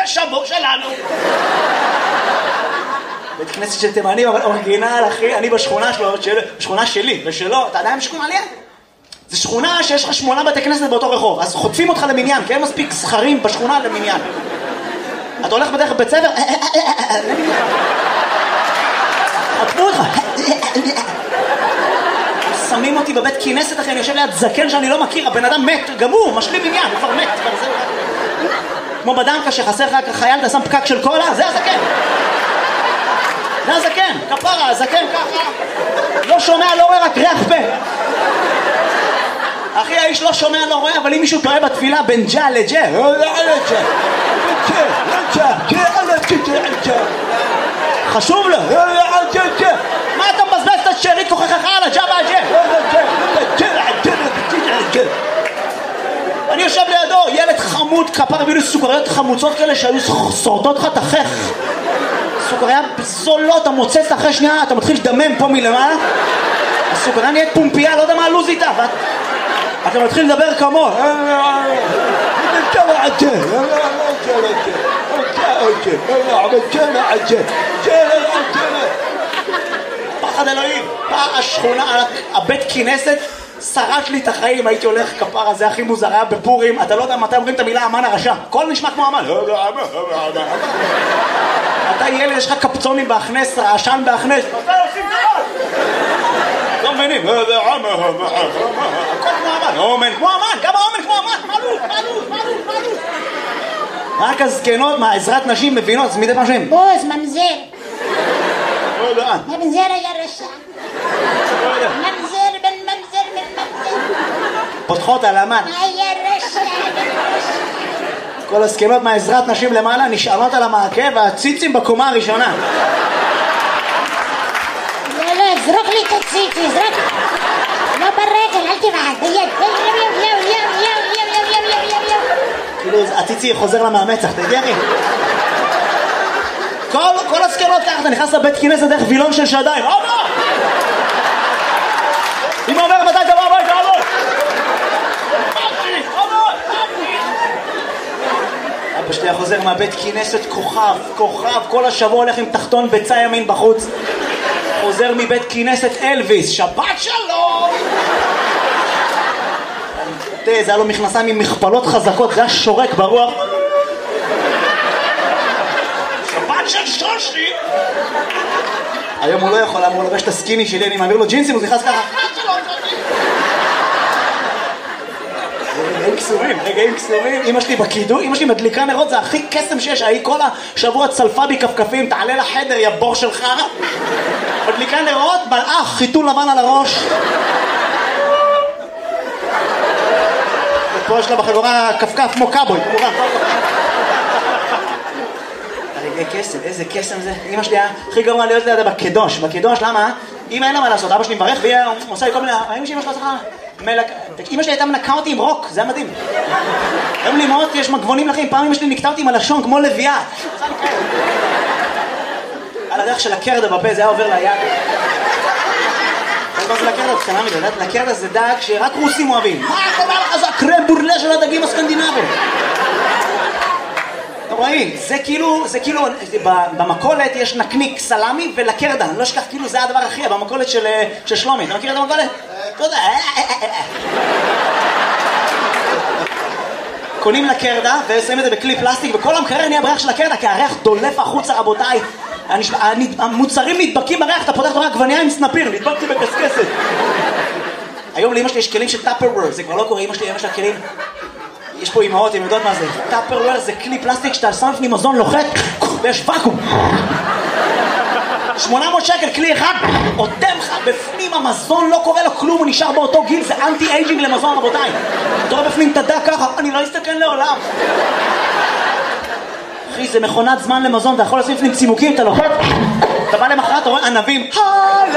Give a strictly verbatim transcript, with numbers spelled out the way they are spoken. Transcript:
שבור שלנו. בית כנסת של תימני, אבל אורגינל, אחי, אני בשכונה שלו, בשכונה שלי ושלו, אתה יודע מה שכונה עליה? זה שכונה שיש לך שמונה בתי כנסת באותו רחוב, אז חוטפים אותך למניין, כי אין מספיק זכרים בשכונה למניין. אתה הולך בדרך בית ספר, חטפו אותך. שמים אותי בבית כנסת, אחי, אני יושב ליד זקן שאני לא מכיר, הבן אדם מת, גם הוא, משלים עניין, הוא כבר מת, כבר זהו. כמו בדנקה שחסר לך חייל, אתה שם פקק של קולה, זה הזקן. זה הזקן, כפרה, הזקן ככה, לא שומע, לא רואה, רק ריח פה. אחי, האיש לא שומע, לא רואה, אבל אם מישהו טועה בתפילה בין ג'ה לג'ה, חשוב לו, מה אתה מבזבז את השארית כוחך על הג'ה והג'ה? אני יושב לידו, ילד חמוד, כפר, הביאו לי סוכריות חמוצות כאלה שהיו שורטות לך תחך. סוכריה זולות, אתה מוצץ אחרי שנייה, אתה מתחיל לדמם פה מלמעלה. הסוכריה נהיית פומפייה, לא יודע מה הלוז איתה, אתה מתחיל לדבר כמו פחד אלוהים, השכונה, הבית כנסת שרט לי את החיים, הייתי הולך כפרה, זה הכי מוזר, היה בפורים, אתה לא יודע מתי אומרים את המילה אמן הרשע, הכל נשמע כמו אמן. אתה ילד, יש לך קפצונים בהכנס, רעשן בהכנס, מתי עושים דבר? לא מבינים, הכל כמו אמן, אומן כמו אמן, גם האומן כמו אמן, מעלות, מעלות, מעלות, מעלות. רק הזקנות מהעזרת נשים מבינות, זה מדי פעם שהם בוז, ממזר. ממזר היה רשע. ממזר בן ממזר בן ממזר. פותחות על אמן. היה רשע בן רשע. כל הזקנות מהעזרת נשים למעלה נשענות על המעקה והציצים בקומה הראשונה. לא, לא, זרוק לי את הציצי, זרוק. לא ברגל, אל תבעד, ביד. יו, יו, יו, יו, יו, יו, יו, יו, יו, יו. כאילו, הציצי חוזר למאמצח, אתה יודע אחי? כל הזקנות ככה, אתה נכנס לבית כנסת דרך וילון של שדיים. אבא! אמא אומר מתי דבר הביתה, אבא! אבא שלי חוזר מהבית כנסת כוכב, כוכב, כל השבוע הולך עם תחתון ביצה ימין בחוץ. חוזר מבית כנסת אלוויס, שבת שלום! תראה, זה היה לו מכנסיים עם מכפלות חזקות, זה היה שורק ברוח. שבת של שושי! היום הוא לא יכול, הוא לובש את הסקיני שלי, אני מעביר לו ג'ינסים, הוא נכנס ככה. רגעים קסומים, רגעים קסומים. אמא שלי בקידום, אמא שלי מדליקה נרות, זה הכי קסם שיש. היא כל השבוע צלפה בי כפכפים, תעלה לחדר, יא בור שלך. מדליקה נרות, מלאך, חיתול לבן על הראש. ופה יש לה בחגורה כפכף כמו קאבוי, כמובן. רגעי קסם, איזה קסם זה. אמא שלי הכי גרוע להיות לידה בקדוש. בקדוש, למה? אמא אין לה מה לעשות, אבא שלי מברך והיא עושה לי כל מיני... אמא שלי אמא שלה צריכה... אמא שלי הייתה מנקה אותי עם רוק, זה היה מדהים. היום לי מאוד, יש מגבונים לכם, פעם אמא שלי נקטה אותי עם הלשון כמו לביאה. על הדרך של הקרדה בפה, זה היה עובר ליד. מה זה לקרדה? קטנה מדי, לקרדה זה דג שרק רוסים אוהבים. מה אתה אומר לך? זה הקרם בורלה של הדגים הסקנדינביים. רואים, זה כאילו, זה כאילו, במקולת יש נקניק סלמי ולקרדה, אני לא אשכח, כאילו זה הדבר הכי, במקולת של שלומי, אתה מכיר את המקולת? תודה. קונים לקרדה ושמים את זה בכלי פלסטיק, וכל המקרר נהיה בריח של הקרדה, כי הריח דולף החוצה, רבותיי. המוצרים נדבקים בריח, אתה פותח תורה עגבנייה עם סנפיר, נדבקתי בקסקסת. היום לאמא שלי יש כלים של טאפרוור, זה כבר לא קורה, אמא שלי, אמא שלה כלים. יש פה אימהות, הן יודעות מה זה. טאפרוור זה כלי פלסטיק שאתה שם לפני מזון לוחת ויש ואקום. שמונה מאות שקל, כלי אחד, עודם לך בפנים המזון, לא קורה לו כלום, הוא נשאר באותו גיל, זה אנטי אייג'ינג למזון, רבותיי. אתה רואה בפנים תדע ככה, אני לא אסתכן לעולם. אחי, זה מכונת זמן למזון, אתה יכול לשים לפנים צימוקים, אתה לוחת, אתה בא למחרת, אתה רואה ענבים,